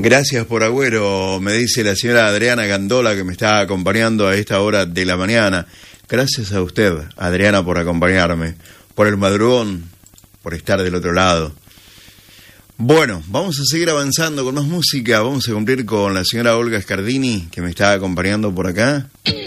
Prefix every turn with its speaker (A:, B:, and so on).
A: Gracias por Agüero, me dice la señora Adriana Gandola, que me está acompañando a esta hora de la mañana. Gracias a usted, Adriana, por acompañarme, por el madrugón, por estar del otro lado. Bueno, vamos a seguir avanzando con más música. Vamos a cumplir con la señora Olga Scardini, que me está acompañando por acá.